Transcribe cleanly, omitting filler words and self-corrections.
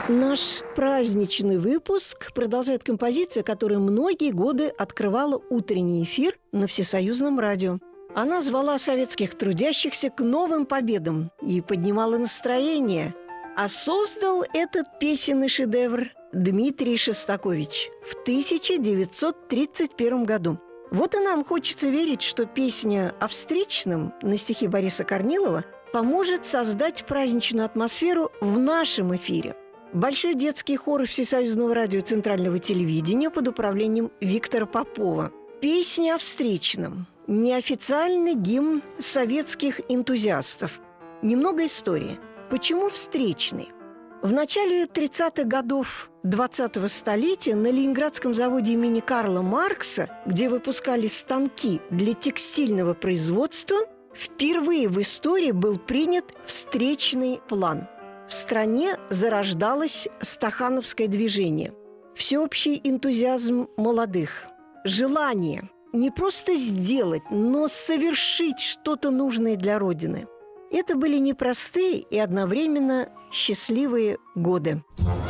Наш праздничный выпуск продолжает композиция, которая многие годы открывала утренний эфир на Всесоюзном радио. Она звала советских трудящихся к новым победам и поднимала настроение. А создал этот песенный шедевр Дмитрий Шостакович в 1931 году. Вот и нам хочется верить, что песня о встречном на стихи Бориса Корнилова поможет создать праздничную атмосферу в нашем эфире. Большой детский хор Всесоюзного радио и Центрального телевидения под управлением Виктора Попова. Песня о встречном. Неофициальный гимн советских энтузиастов. Немного истории. Почему встречный? В начале 30-х годов 20-го столетия на Ленинградском заводе имени Карла Маркса, где выпускали станки для текстильного производства, впервые в истории был принят встречный план. В стране зарождалось стахановское движение. Всеобщий энтузиазм молодых. Желание не просто сделать, но совершить что-то нужное для Родины. Это были непростые и одновременно счастливые годы.